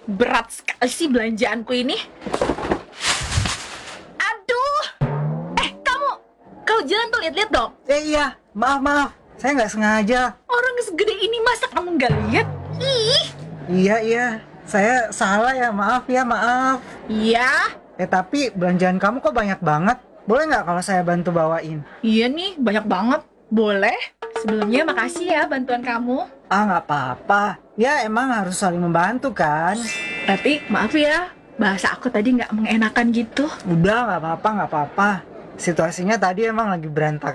Berat sekali sih belanjaanku ini. Aduh. Kalau jalan tuh lihat-lihat dong. Iya, maaf. Saya nggak sengaja. Orang segede ini masa kamu nggak lihat? Ih. Iya. Saya salah ya, maaf. Iya. Tapi belanjaan kamu kok banyak banget. Boleh nggak kalau saya bantu bawain? Iya nih, banyak banget. Boleh. Sebelumnya makasih ya bantuan kamu. Nggak apa-apa. Ya, emang harus saling membantu kan? Tapi maaf ya, bahasa aku tadi nggak mengenakan gitu. Udah, nggak apa-apa. Situasinya tadi emang lagi berantakan.